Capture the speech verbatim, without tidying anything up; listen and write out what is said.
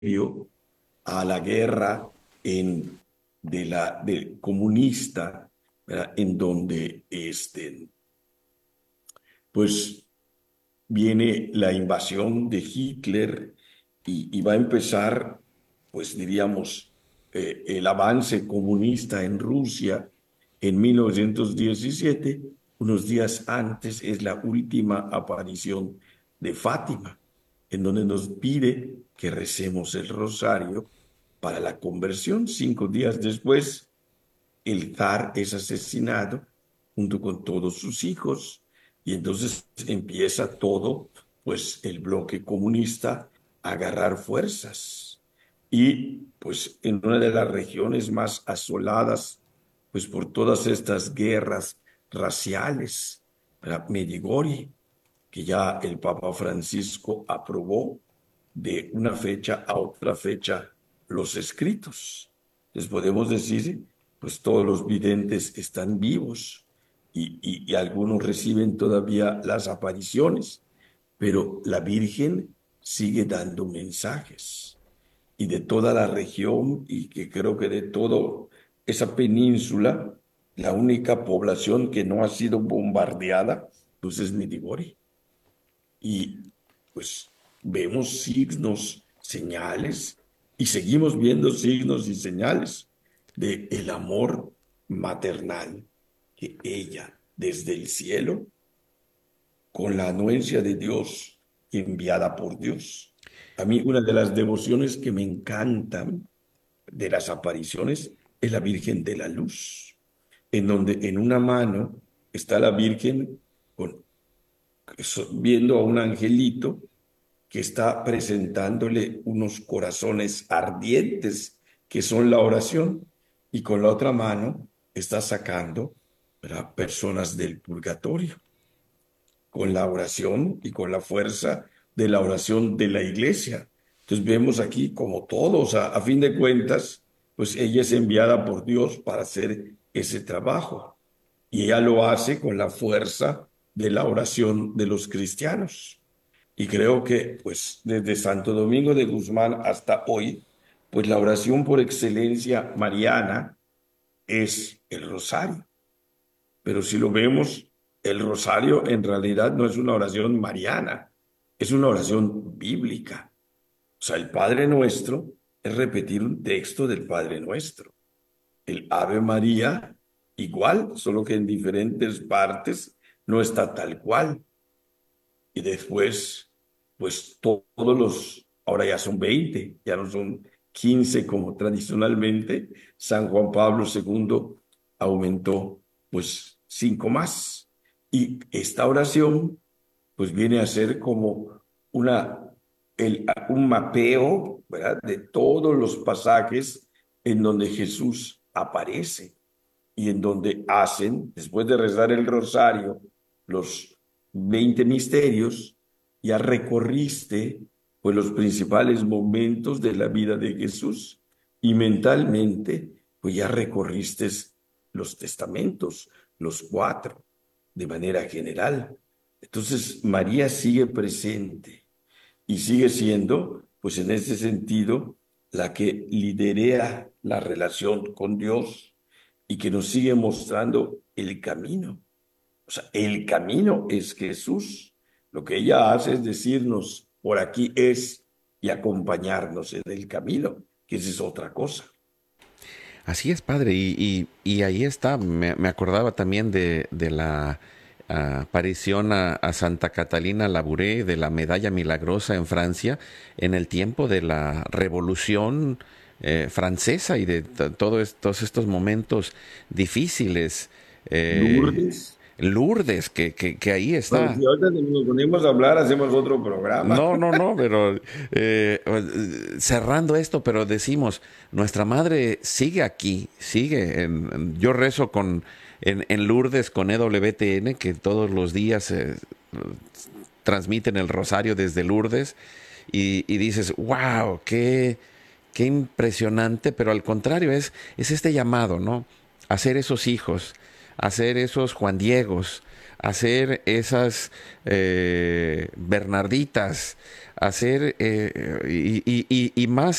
a la guerra en, de la, de, comunista, ¿verdad? En donde este, pues viene la invasión de Hitler y, y va a empezar, pues diríamos, eh, el avance comunista en Rusia en mil novecientos diecisiete. Unos días antes es la última aparición de Fátima, en donde nos pide que recemos el rosario para la conversión. Cinco días después, el zar es asesinado junto con todos sus hijos y entonces empieza todo, pues el bloque comunista a agarrar fuerzas. Y pues en una de las regiones más asoladas, pues por todas estas guerras raciales, ¿verdad? Medjugorje, que ya el Papa Francisco aprobó de una fecha a otra fecha los escritos. Les podemos decir, pues todos los videntes están vivos y, y, y algunos reciben todavía las apariciones, pero la Virgen sigue dando mensajes. Y de toda la región, y que creo que de toda esa península, la única población que no ha sido bombardeada, pues es Medjugorje. Y pues vemos signos, señales, y seguimos viendo signos y señales de el amor maternal que ella desde el cielo, con la anuencia de Dios, enviada por Dios. A mí una de las devociones que me encantan de las apariciones es la Virgen de la Luz, en donde en una mano está la Virgen con, viendo a un angelito que está presentándole unos corazones ardientes que son la oración y con la otra mano está sacando, ¿verdad?, personas del purgatorio con la oración y con la fuerza de la oración de la iglesia. Entonces vemos aquí como todos, a, a fin de cuentas, pues ella es enviada por Dios para hacer ese trabajo y ella lo hace con la fuerza de la oración de los cristianos. Y creo que, pues, desde Santo Domingo de Guzmán hasta hoy, pues la oración por excelencia mariana es el rosario. Pero si lo vemos, el rosario en realidad no es una oración mariana, es una oración bíblica. O sea, el Padre Nuestro es repetir un texto del Padre Nuestro. El Ave María, igual, solo que en diferentes partes no está tal cual. Y después, pues to- todos los, ahora ya son veinte, ya no son quince como tradicionalmente. San Juan Pablo segundo aumentó pues cinco más. Y esta oración pues viene a ser como una, el, un mapeo, ¿verdad?, de todos los pasajes en donde Jesús aparece y en donde hacen, después de rezar el rosario, los veinte misterios, ya recorriste pues los principales momentos de la vida de Jesús y mentalmente pues ya recorriste los testamentos, los cuatro, de manera general. Entonces María sigue presente y sigue siendo, pues en ese sentido, la que lidera la relación con Dios y que nos sigue mostrando el camino. O sea, el camino es Jesús. Lo que ella hace es decirnos, por aquí es, y acompañarnos en el camino, que esa es otra cosa. Así es, padre, y, y, y ahí está, me, me acordaba también de, de la ah, aparición a, a Santa Catalina Labouré de la medalla milagrosa en Francia en el tiempo de la Revolución eh, Francesa y de t- todo es- todos estos momentos difíciles. eh, Lourdes. Lourdes, que, que, que ahí Bueno, está. si ahorita nos ponemos a hablar, hacemos otro programa. No, no, no, pero eh, eh, cerrando esto, pero decimos, nuestra madre sigue aquí, sigue. En- en- yo rezo con en, en Lourdes con E W T N, que todos los días eh, transmiten el rosario desde Lourdes, y, y dices, wow, qué, qué impresionante, pero al contrario, es, es este llamado, ¿no? A ser esos hijos, a ser esos Juan Diegos, hacer esas eh, Bernarditas, hacer eh, y, y, y, y más